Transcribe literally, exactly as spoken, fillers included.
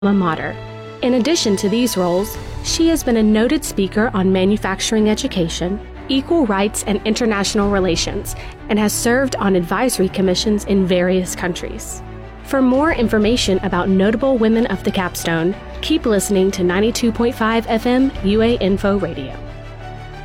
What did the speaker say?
alma mater. In addition to these roles, she has been a noted speaker on manufacturing education, equal rights, and international relations, and has served on advisory commissions in various countries. For more information about notable women of the Capstone, keep listening to ninety-two point five F M U A Info Radio.